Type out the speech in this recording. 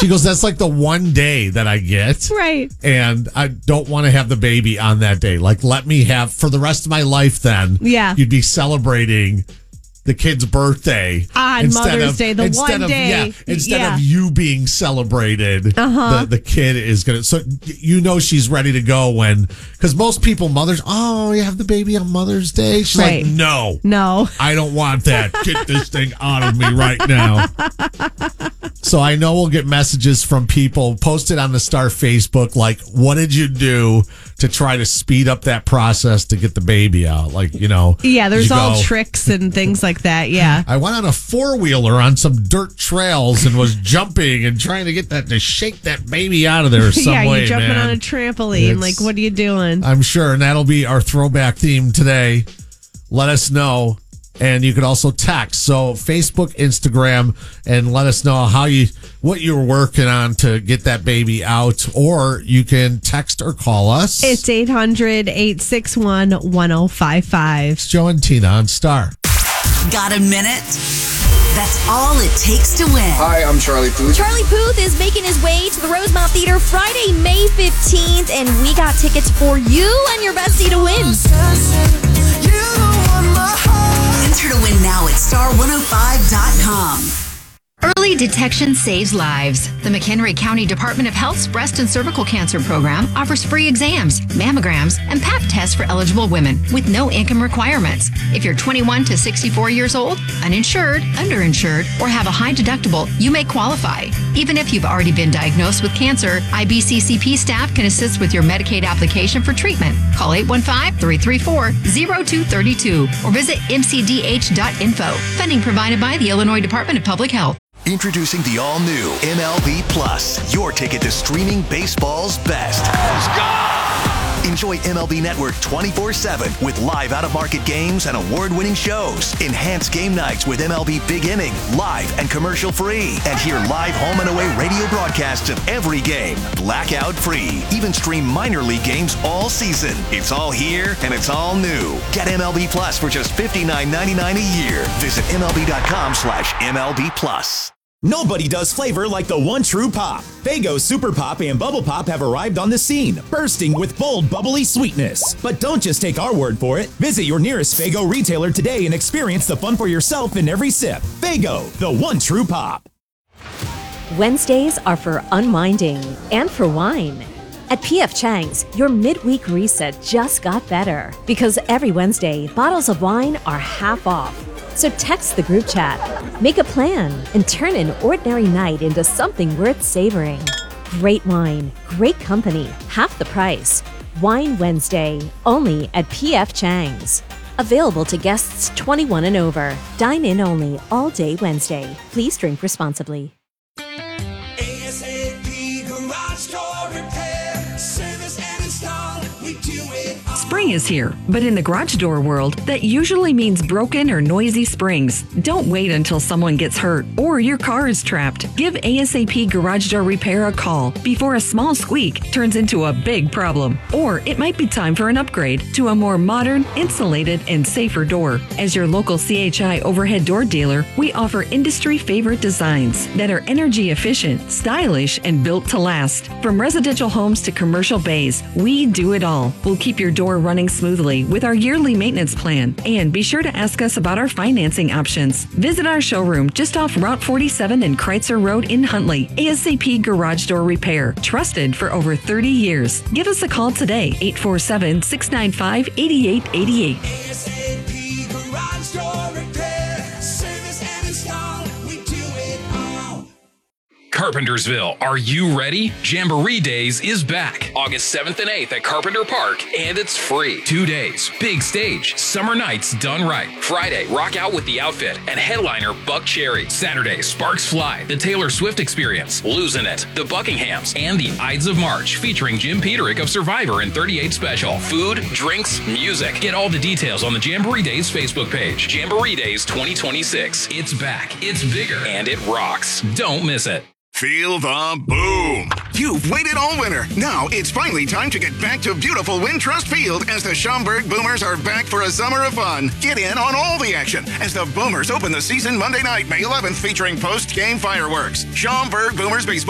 She goes, that's like the one day that I get. Right. And I don't want to have the baby on that day. Like, let me have, for the rest of my life then, you'd be celebrating the kid's birthday on Mother's Day, the one day. Instead of you being celebrated, the kid is going to. So she's ready to go because most people, mothers, you have the baby on Mother's Day. She's like, no, I don't want that. Get this thing out of me right now. So I know we'll get messages from people posted on the Star Facebook, like, what did you do to try to speed up that process to get the baby out? Like, Yeah, there's all tricks and things like that, yeah. I went on a four-wheeler on some dirt trails and was jumping and trying to get that to shake that baby out of there some way, you're jumping on a trampoline. Like, what are you doing? I'm sure, and that'll be our throwback theme today. Let us know. And you could also text. So Facebook, Instagram, and let us know what you're working on to get that baby out. Or you can text or call us. It's 800-861-1055. It's Joe and Tina on Star. Got a minute? That's all it takes to win. Hi, I'm Charlie Puth. Charlie Puth is making his way to the Rosemont Theater Friday, May 15th, and we got tickets for you and your bestie to win. Enter to win now at star105.com. Early detection saves lives. The McHenry County Department of Health's Breast and Cervical Cancer Program offers free exams, mammograms, and Pap tests for eligible women with no income requirements. If you're 21 to 64 years old, uninsured, underinsured, or have a high deductible, you may qualify. Even if you've already been diagnosed with cancer, IBCCP staff can assist with your Medicaid application for treatment. Call 815-334-0232 or visit mcdh.info. Funding provided by the Illinois Department of Public Health. Introducing the all-new MLB Plus, your ticket to streaming baseball's best. Let's go! Enjoy MLB Network 24/7 with live out-of-market games and award-winning shows. Enhance game nights with MLB Big Inning, live and commercial-free. And hear live home and away radio broadcasts of every game, blackout-free. Even stream minor league games all season. It's all here and it's all new. Get MLB Plus for just $59.99 a year. Visit MLB.com/MLB Plus. Nobody does flavor like the one true pop. Faygo Super Pop and Bubble Pop have arrived on the scene, bursting with bold, bubbly sweetness. But don't just take our word for it. Visit your nearest Faygo retailer today and experience the fun for yourself in every sip. Faygo, the one true pop. Wednesdays are for unwinding and for wine. At P.F. Chang's, your midweek reset just got better because every Wednesday, bottles of wine are half off. So text the group chat, make a plan, and turn an ordinary night into something worth savoring. Great wine, great company, half the price. Wine Wednesday, only at P.F. Chang's. Available to guests 21 and over. Dine in only all day Wednesday. Please drink responsibly. ASAP Garage Door Repair. Service and install. We do it all. Spring is here, but in the garage door world, that usually means broken or noisy springs. Don't wait until someone gets hurt or your car is trapped. Give ASAP Garage Door Repair a call before a small squeak turns into a big problem. Or it might be time for an upgrade to a more modern, insulated, and safer door. As your local CHI overhead door dealer, we offer industry favorite designs that are energy efficient, stylish, and built to last. From residential homes to commercial bays, we do it all. We'll keep your door running smoothly with our yearly maintenance plan. And be sure to ask us about our financing options. Visit our showroom just off Route 47 and Kreitzer Road in Huntley. ASAP Garage Door Repair. Trusted for over 30 years. Give us a call today, 847-695-8888. ASAP Garage Door Repair. Service and install. We do it all. Carpentersville, are you ready? Jamboree Days is back August 7th and 8th at Carpenter Park, and it's free. 2 days, big stage, summer nights done right. Friday, rock out with the outfit and headliner Buck Cherry. Saturday, Sparks Fly, the Taylor Swift Experience, Losing It, the Buckinghams, and the Ides of March featuring Jim Peterick of Survivor and 38 Special. Food, drinks, music. Get all the details on the Jamboree Days Facebook page. Jamboree Days 2026. It's back, it's bigger, and it rocks. Don't miss it. Feel the boom. You've waited all winter. Now it's finally time to get back to beautiful Wintrust Field as the Schaumburg Boomers are back for a summer of fun. Get in on all the action as the Boomers open the season Monday night, May 11th, featuring post-game fireworks. Schaumburg Boomers Baseball.